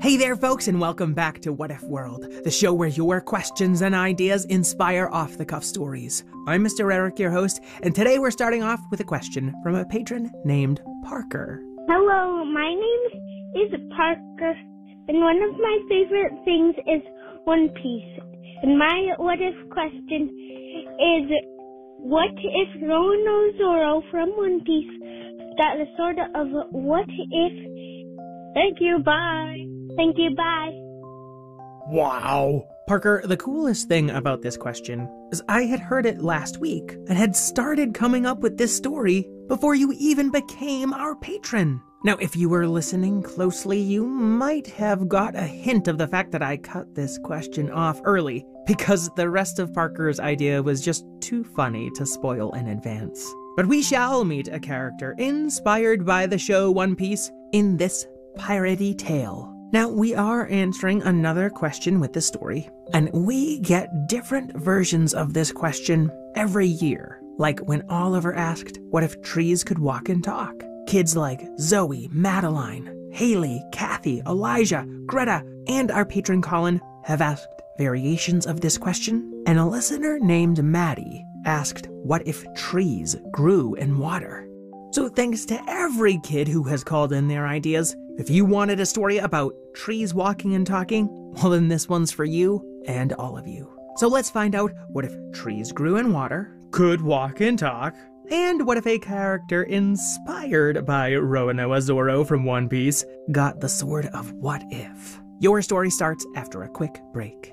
Hey there, folks, and welcome back to What If World, the show where your questions and ideas inspire off-the-cuff stories. I'm Mr. Eric, your host, and today we're starting off with a question from a patron named Parker. Hello, my name is Parker, and one of my favorite things is One Piece. And my what if question is, what if Zoro from One Piece got the sword of what if? Thank you, bye. Thank you, bye. Wow. Parker, the coolest thing about this question is I had heard it last week and had started coming up with this story before you even became our patron. Now, if you were listening closely, you might have got a hint of the fact that I cut this question off early because the rest of Parker's idea was just too funny to spoil in advance. But we shall meet a character inspired by the show One Piece in this piratey tale. Now, we are answering another question with the story, and we get different versions of this question every year. Like when Oliver asked, what if trees could walk and talk? Kids like Zoe, Madeline, Haley, Kathy, Elijah, Greta, and our patron Colin have asked variations of this question, and a listener named Maddie asked, what if trees grew in water? So thanks to every kid who has called in their ideas. If you wanted a story about trees walking and talking, well then this one's for you and all of you. So let's find out what if trees grew in water, could walk and talk, and what if a character inspired by Roronoa Zoro from One Piece got the sword of what if. Your story starts after a quick break.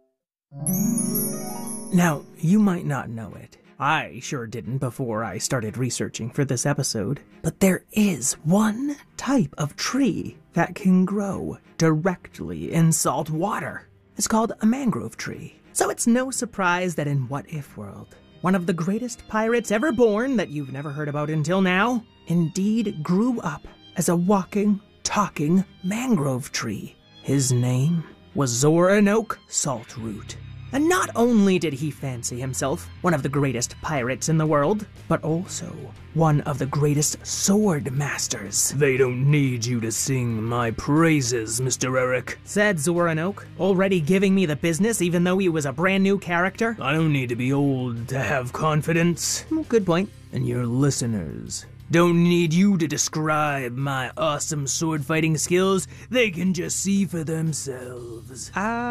Now, you might not know it. I sure didn't before I started researching for this episode, but there is one type of tree that can grow directly in salt water. It's called a mangrove tree. So it's no surprise that in What If World, one of the greatest pirates ever born that you've never heard about until now, indeed grew up as a walking, talking mangrove tree. His name was Zoronoke Saltroot. And not only did he fancy himself one of the greatest pirates in the world, but also one of the greatest sword masters. They don't need you to sing my praises, Mr. Eric, said Zoronoke, already giving me the business even though he was a brand new character. I don't need to be old to have confidence. Good point. And your listeners don't need you to describe my awesome sword fighting skills. They can just see for themselves.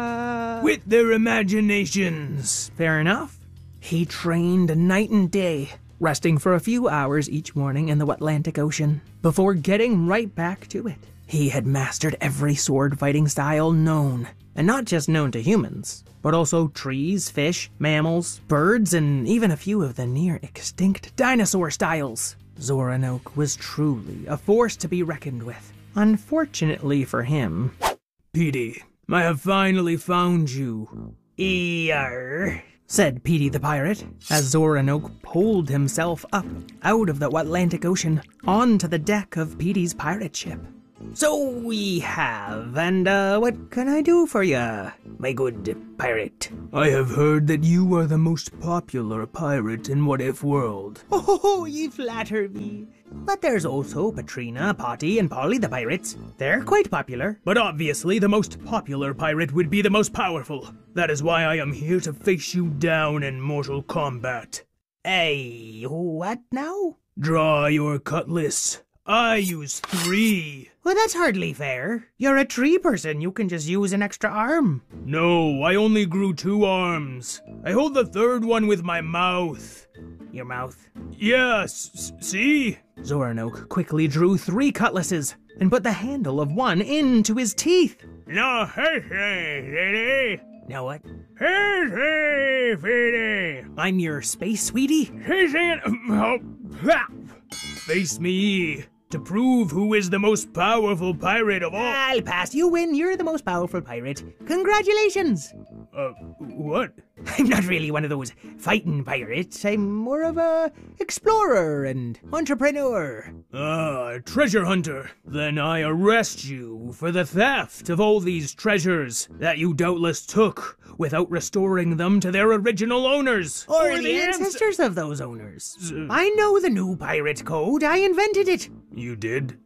With their imaginations. Fair enough. He trained night and day, resting for a few hours each morning in the Atlantic Ocean, before getting right back to it. He had mastered every sword fighting style known, and not just known to humans, but also trees, fish, mammals, birds, and even a few of the near extinct dinosaur styles. Zoronoke was truly a force to be reckoned with. Unfortunately for him, Petey, I have finally found you. "Eeyar," said Petey the pirate, as Zoronoke pulled himself up out of the Atlantic Ocean onto the deck of Petey's pirate ship. "So we have, and what can I do for ya, my good pirate?" I have heard that you are the most popular pirate in What If World. "Oh, ye flatter me. But there's also Patrina, Potty, and Polly the pirates. They're quite popular." But obviously the most popular pirate would be the most powerful. That is why I am here to face you down in mortal combat. Hey, what now? Draw your cutlass. I use 3. Well, that's hardly fair. You're a tree person. You can just use an extra arm. No, I only grew 2 arms. I hold the 3rd one with my mouth. Your mouth? Yes, see? Zoronoke quickly drew 3 cutlasses and put the handle of one into his teeth. No, hey, Now what? Hey, I'm your space sweetie? Face me to prove who is the most powerful pirate of all. I'll pass. You win. You're the most powerful pirate. Congratulations. What? I'm not really one of those fighting pirates. I'm more of a explorer and entrepreneur. Treasure hunter. Then I arrest you for the theft of all these treasures that you doubtless took without restoring them to their original owners. Or the ancestors of those owners. I know the new pirate code. I invented it. You did?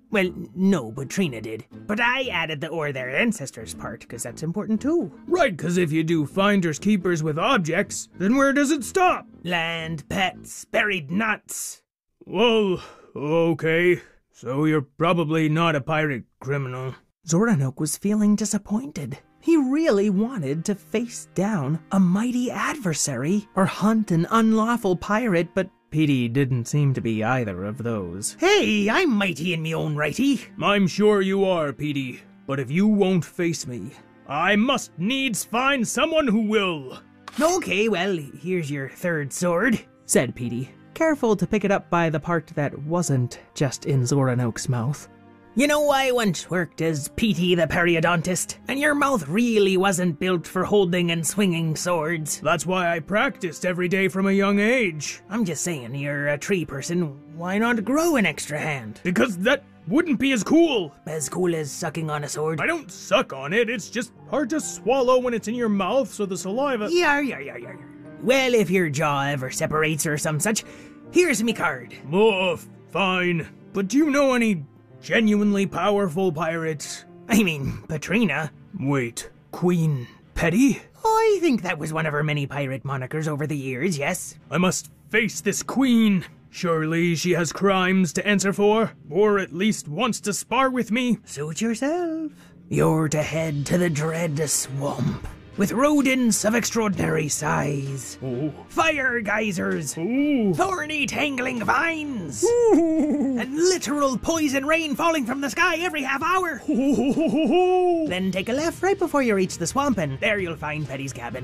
Well, no, but Trina did. But I added the or their ancestors part, because that's important too. Right, because if you do finders keepers with objects, then where does it stop? Land, pets, buried nuts. Well, okay. So you're probably not a pirate criminal. Zoranok was feeling disappointed. He really wanted to face down a mighty adversary or hunt an unlawful pirate, but Petey didn't seem to be either of those. Hey, I'm mighty in me own righty. I'm sure you are, Petey. But if you won't face me, I must needs find someone who will. Okay, well, here's your third sword, said Petey, careful to pick it up by the part that wasn't just in Zoranok's mouth. You know, I once worked as Petey the periodontist, and your mouth really wasn't built for holding and swinging swords. That's why I practiced every day from a young age. I'm just saying, you're a tree person. Why not grow an extra hand? Because that wouldn't be as cool. As cool as sucking on a sword? I don't suck on it, it's just hard to swallow when it's in your mouth, so the saliva... Yeah. Well, if your jaw ever separates or some such, here's me card. Oh, fine. But do you know any genuinely powerful pirates? I mean, Patrina. Wait, Queen Petty? I think that was one of her many pirate monikers over the years, yes. I must face this queen. Surely she has crimes to answer for, or at least wants to spar with me. Suit yourself. You're to head to the Dread Swamp, with rodents of extraordinary size. Oh. Fire geysers. Ooh. Thorny tangling vines. Ooh. And literal poison rain falling from the sky every half hour. Ooh. Then take a left right before you reach the swamp, and there you'll find Petty's cabin.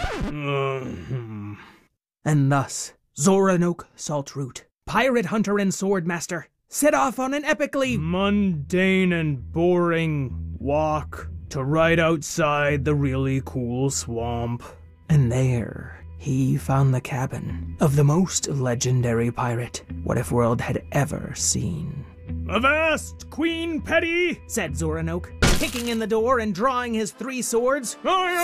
And thus, Zoranok Saltroot, pirate hunter and sword master, set off on an epically mundane and boring walk to right outside the really cool swamp. And there, he found the cabin of the most legendary pirate What If World had ever seen. Avast, Queen Petty, said Zoranok, kicking in the door and drawing his 3 swords.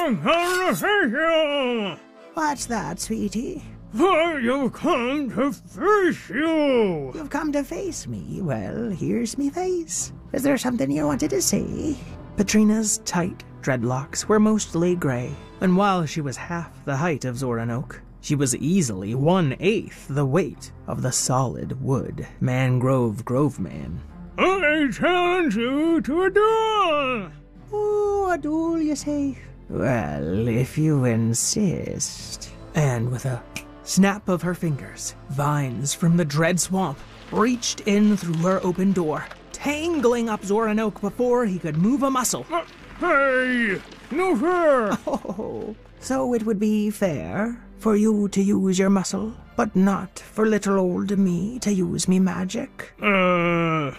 What's that, sweetie? I've come to face you. You've come to face me? Well, here's me face. Is there something you wanted to say? Patrina's tight dreadlocks were mostly gray, and while she was half the height of Zoranok, she was easily 1/8 the weight of the solid wood Mangrove Grove Man. I challenge you to a duel! Oh, a duel, you say? Well, if you insist. And with a snap of her fingers, vines from the Dread Swamp reached in through her open door, tangling up Zoranok before he could move a muscle. Hey! No fair! Oh, so it would be fair for you to use your muscle, but not for little old me to use me magic? Now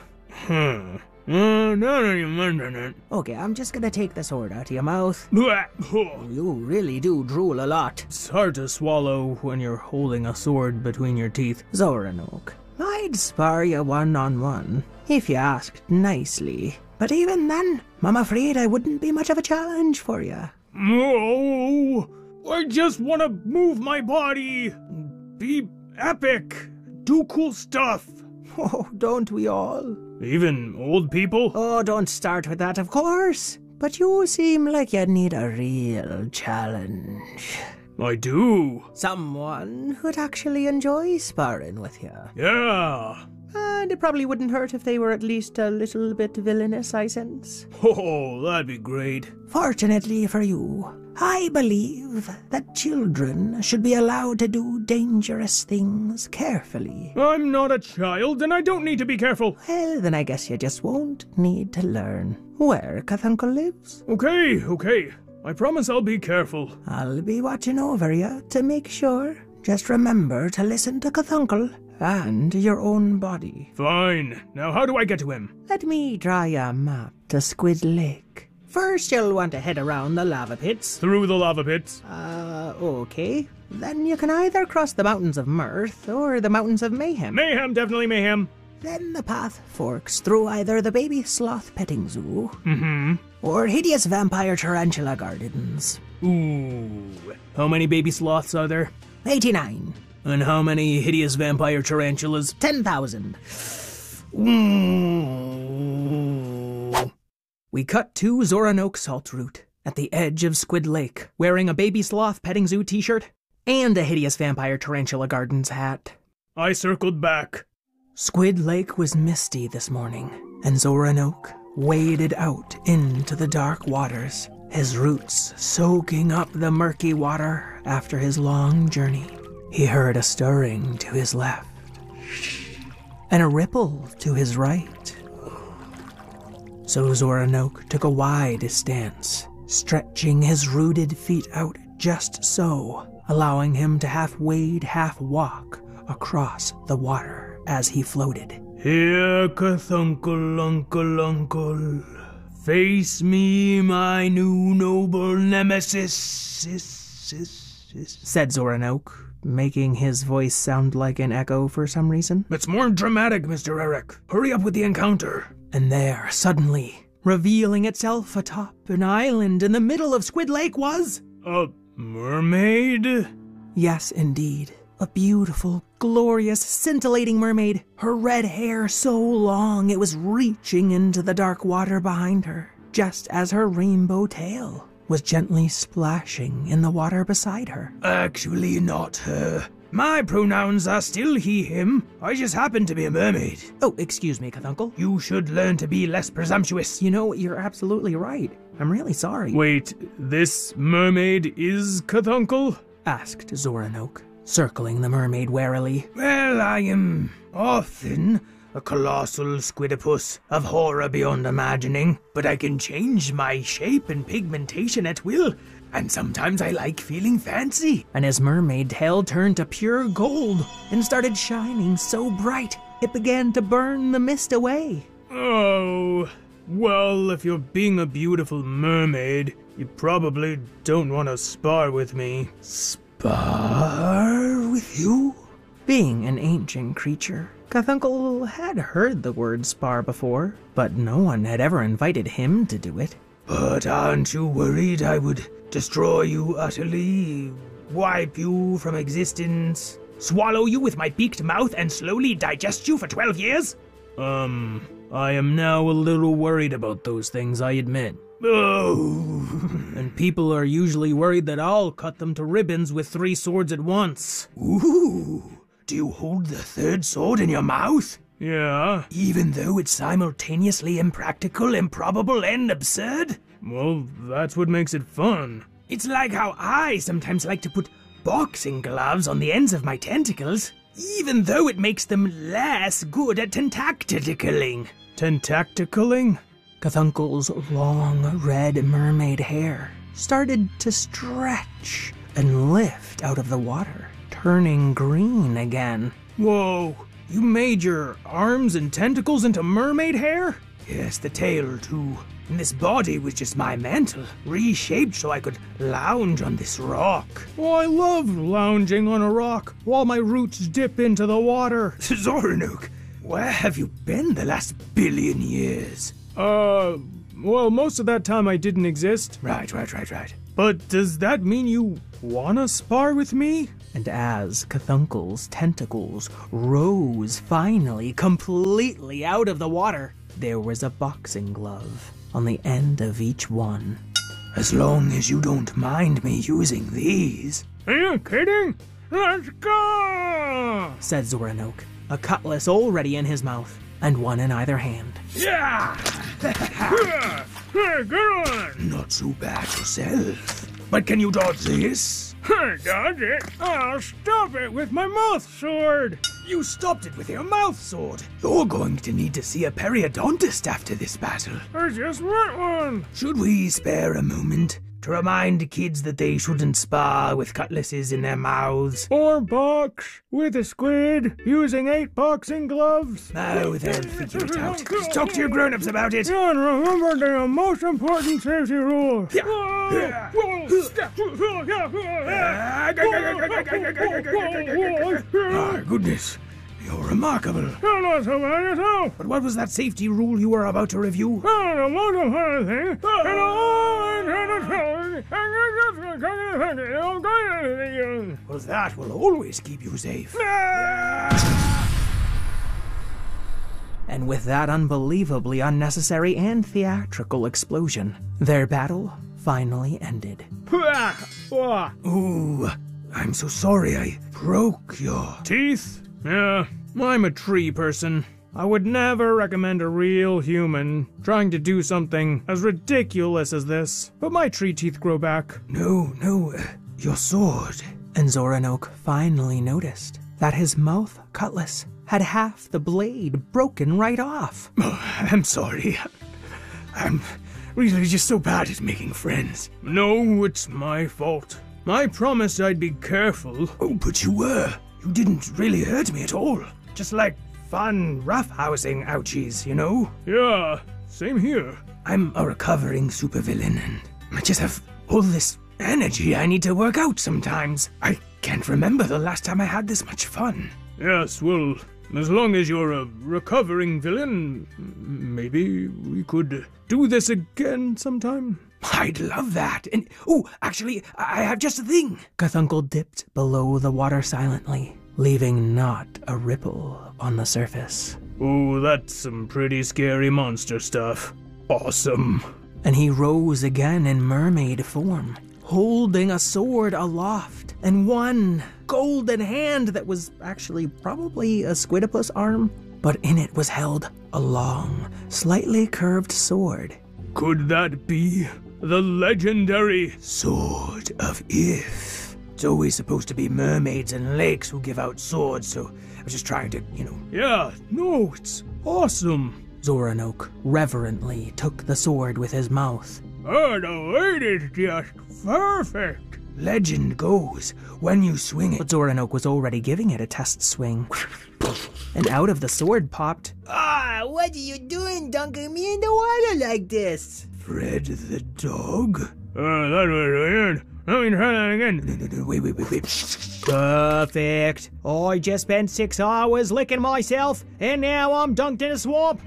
that you mention it. Okay, I'm just gonna take the sword out of your mouth. Blah. You really do drool a lot. It's hard to swallow when you're holding a sword between your teeth. Zoranok, I'd spar you one-on-one, if you asked nicely. But even then, I'm afraid I wouldn't be much of a challenge for you. No, I just want to move my body, be epic, do cool stuff. Oh, don't we all? Even old people? Oh, don't start with that, of course. But you seem like you need a real challenge. I do. Someone who'd actually enjoy sparring with you. Yeah. And it probably wouldn't hurt if they were at least a little bit villainous, I sense. Oh, that'd be great. Fortunately for you, I believe that children should be allowed to do dangerous things carefully. I'm not a child, and I don't need to be careful. Well, then I guess you just won't need to learn where Cthulhu lives. Okay. I promise I'll be careful. I'll be watching over you to make sure. Just remember to listen to Cthulhu and your own body. Fine. Now how do I get to him? Let me draw you a map to Squid Lake. First, you'll want to head around the lava pits. Through the lava pits? Okay. Then you can either cross the Mountains of Mirth or the Mountains of Mayhem. Mayhem, definitely mayhem. Then the path forks through either the Baby Sloth Petting Zoo Mm-hmm. or Hideous Vampire Tarantula Gardens. Ooh. How many baby sloths are there? 89. And how many hideous vampire tarantulas? 10,000. We cut to Zoranoke Saltroot at the edge of Squid Lake, wearing a baby sloth petting zoo t-shirt and a hideous vampire tarantula gardens hat. I circled back. Squid Lake was misty this morning, and Zoranoke waded out into the dark waters, his roots soaking up the murky water after his long journey. He heard a stirring to his left, and a ripple to his right. So Zoranoke took a wide stance, stretching his rooted feet out just so, allowing him to half wade, half walk across the water as he floated. Here, Cthulhu, uncle, face me, my new noble nemesis, said Zoranoke, making his voice sound like an echo for some reason. It's more dramatic, Mr. Eric. Hurry up with the encounter. And there, suddenly, revealing itself atop an island in the middle of Squid Lake was... a mermaid? Yes, indeed. A beautiful, glorious, scintillating mermaid. Her red hair so long it was reaching into the dark water behind her, just as her rainbow tail was gently splashing in the water beside her. Actually not her. My pronouns are still he, him. I just happen to be a mermaid. Oh, excuse me, Cthulhu. You should learn to be less presumptuous. You know, you're absolutely right. I'm really sorry. Wait, this mermaid is Cthulhu? Asked Zoranoke, circling the mermaid warily. Well, I am often a colossal squidopus of horror beyond imagining, but I can change my shape and pigmentation at will, and sometimes I like feeling fancy. And his mermaid tail turned to pure gold and started shining so bright it began to burn the mist away. Oh, well, if you're being a beautiful mermaid, you probably don't want to spar with me. Spar with you? Being an ancient creature, Cthulhu had heard the word spar before, but no one had ever invited him to do it. But aren't you worried I would destroy you utterly, wipe you from existence, swallow you with my beaked mouth, and slowly digest you for 12 years? I am now a little worried about those things, I admit. Oh. And people are usually worried that I'll cut them to ribbons with 3 swords at once. Ooh. Do you hold the 3rd sword in your mouth? Yeah. Even though it's simultaneously impractical, improbable, and absurd? Well, that's what makes it fun. It's like how I sometimes like to put boxing gloves on the ends of my tentacles, even though it makes them less good at tentacticaling. Tentacticaling? Cthulhu's long red mermaid hair started to stretch and lift out of the water, turning green again. Whoa, you made your arms and tentacles into mermaid hair? Yes, the tail too. And this body was just my mantle, reshaped so I could lounge on this rock. Oh, I love lounging on a rock while my roots dip into the water. Zoranoke, where have you been the last billion years? Well, most of that time I didn't exist. Right. But does that mean you wanna spar with me? And as Cthulhu's tentacles rose finally completely out of the water, there was a boxing glove on the end of each one. As long as you don't mind me using these. Are you kidding? Let's go! Said Zoranoke, a cutlass already in his mouth, and one in either hand. Yeah! Good one! Not so bad yourself. But can you dodge this? Dodge it? I'll stop it with my mouth sword! You stopped it with your mouth sword. You're going to need to see a periodontist after this battle. I just want one! Should we spare a moment to remind kids that they shouldn't spar with cutlasses in their mouths? Or box with a squid using 8 boxing gloves? No, they'll figure it out. Just talk to your grown-ups about it. And remember the most important safety rule. Ah, goodness. You're remarkable. Not so bad yourself. But what was that safety rule you were about to review? The most important thing. Well, that will always keep you safe. And with that unbelievably unnecessary and theatrical explosion, their battle finally ended. Ooh, I'm so sorry I broke your teeth. Yeah, I'm a tree person. I would never recommend a real human trying to do something as ridiculous as this, but my tree teeth grow back. No, your sword. And Zoranoke finally noticed that his mouth cutlass had half the blade broken right off. Oh, I'm sorry. I'm really just so bad at making friends. No, it's my fault. I promised I'd be careful. Oh, but you were. You didn't really hurt me at all. Just like fun roughhousing ouchies, you know? Yeah, same here. I'm a recovering supervillain, and I just have all this energy I need to work out sometimes. I can't remember the last time I had this much fun. Yes, well, as long as you're a recovering villain, maybe we could do this again sometime. I'd love that. And, oh, actually, I have just a thing. Cthulhu dipped below the water silently, leaving not a ripple on the surface. Oh, that's some pretty scary monster stuff. Awesome. And he rose again in mermaid form, holding a sword aloft and one golden hand that was actually probably a squidopus arm, but in it was held a long, slightly curved sword. Could that be the legendary Sword of If? It's always supposed to be mermaids and lakes who give out swords, so I was just trying to, Yeah, no, it's awesome. Zoranoke reverently took the sword with his mouth. Oh, the weight is just perfect. Legend goes, when you swing it... But Zoranoke was already giving it a test swing. And out of the sword popped... Ah, what are you doing, dunking me in the water like this? Fred the dog? That was weird. Let me try that again. No, wait. Perfect. I just spent 6 hours licking myself, and now I'm dunked in a swamp.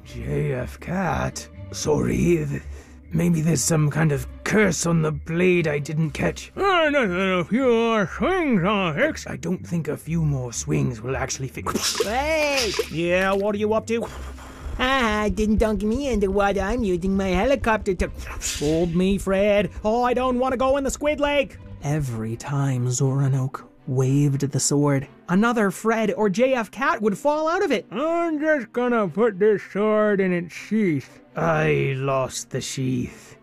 JF Cat. Sorry, maybe there's some kind of curse on the blade I didn't catch. A few more swings on fix. I don't think a few more swings will actually fix. Hey! Yeah, what are you up to? Didn't dunk me in the water. I'm using my helicopter to... Hold me, Fred. I don't want to go in the squid lake. Every time Zoranoke waved the sword, another Fred or JF Cat would fall out of it. I'm just gonna put this sword in its sheath. I lost the sheath.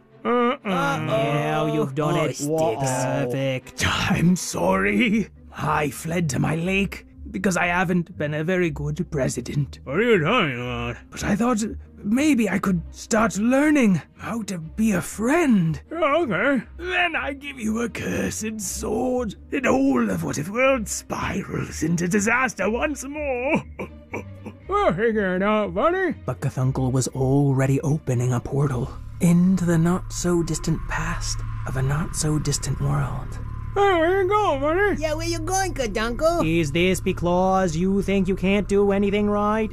Now you've done it. Perfect. I'm sorry. I fled to my lake because I haven't been a very good president. What are you talking about? But I thought maybe I could start learning how to be a friend. Okay. Then I give you a cursed sword, and all of What If World spirals into disaster once more. We'll figure it out, buddy. But Cthulhu was already opening a portal into the not-so-distant past of a not-so-distant world. Hey, where you going, buddy? Yeah, where you going, Cthulhu? Is this because you think you can't do anything right?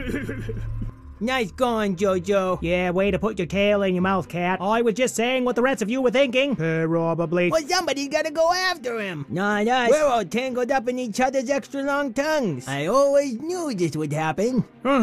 Nice going, Jojo. Yeah, way to put your tail in your mouth, Cat. I was just saying what the rest of you were thinking. Probably. Well, somebody's gotta go after him. Not us. We're all tangled up in each other's extra long tongues. I always knew this would happen.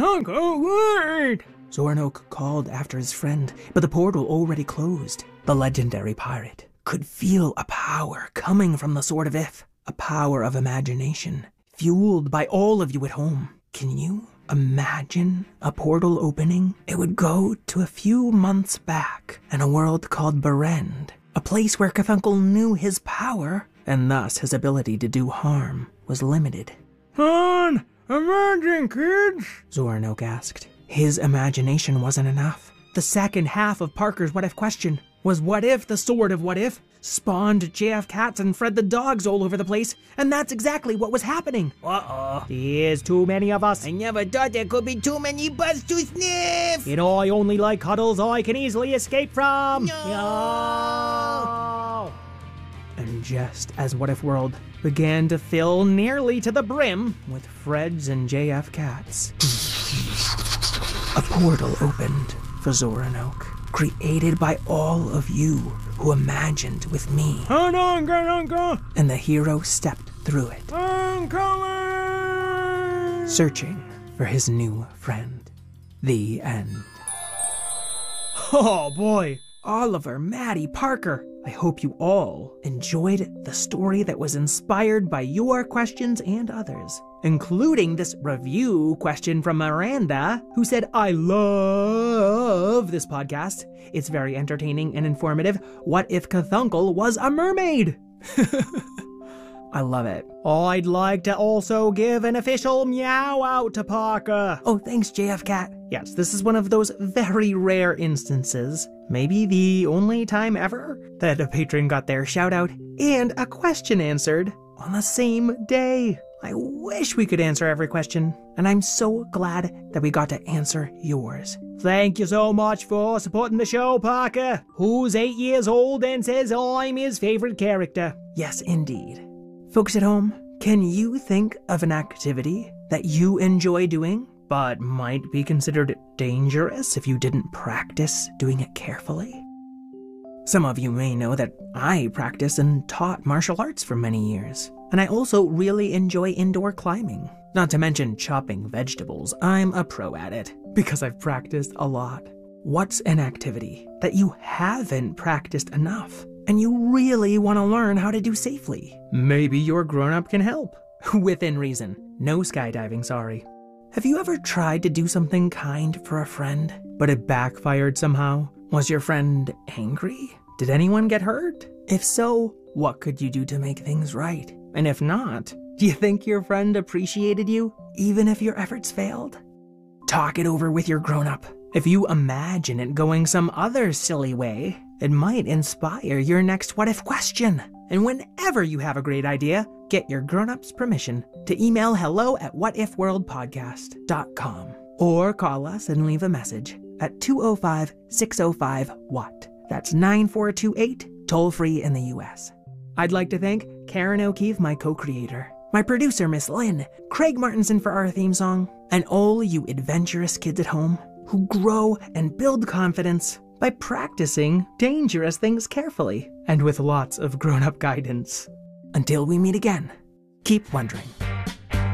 Wait! Zoranoke called after his friend, but the portal already closed. The legendary pirate could feel a power coming from the Sword of If, a power of imagination, fueled by all of you at home. Can you imagine a portal opening? It would go to a few months back in a world called Berend, a place where Cthulhu knew his power, and thus his ability to do harm was limited. Come on, imagine, kids! Zoranoke asked. His imagination wasn't enough. The second half of Parker's What If question was, what if the Sword of What If spawned JF Cats and Fred the dogs all over the place, and that's exactly what was happening. Uh-oh. There's too many of us. I never thought there could be too many butts to sniff. And I only like cuddles I can easily escape from. No. And just as What If World began to fill nearly to the brim with Freds and JF Cats, a portal opened for Zoranoke, created by all of you who imagined with me. Hold on, Uncle! And the hero stepped through it, I'm coming! searching for his new friend. The end. Oh boy, Oliver, Maddie, Parker, I hope you all enjoyed the story that was inspired by your questions and others, including this review question from Miranda, who said, I love this podcast. It's very entertaining and informative. What if Cthulhu was a mermaid? I love it. I'd like to also give an official meow out to Parker. Oh, thanks, JF Cat. Yes, this is one of those very rare instances, maybe the only time ever, that a patron got their shout out and a question answered on the same day. I wish we could answer every question, and I'm so glad that we got to answer yours. Thank you so much for supporting the show, Parker, who's 8 years old and says I'm his favorite character. Yes, indeed. Folks at home, can you think of an activity that you enjoy doing, but might be considered dangerous if you didn't practice doing it carefully? Some of you may know that I practiced and taught martial arts for many years, and I also really enjoy indoor climbing. Not to mention chopping vegetables. I'm a pro at it, because I've practiced a lot. What's an activity that you haven't practiced enough, and you really want to learn how to do safely? Maybe your grown-up can help. Within reason. No skydiving, sorry. Have you ever tried to do something kind for a friend, but it backfired somehow? Was your friend angry? Did anyone get hurt? If so, what could you do to make things right? And if not, do you think your friend appreciated you, even if your efforts failed? Talk it over with your grown-up. If you imagine it going some other silly way, it might inspire your next what-if question. And whenever you have a great idea, get your grown-up's permission to email hello@whatifworldpodcast.com or call us and leave a message at 205-605-WHAT. That's 9428, toll-free in the US. I'd like to thank Karen O'Keefe, my co-creator, my producer, Miss Lynn, Craig Martinson for our theme song, and all you adventurous kids at home who grow and build confidence by practicing dangerous things carefully and with lots of grown-up guidance. Until we meet again, keep wondering.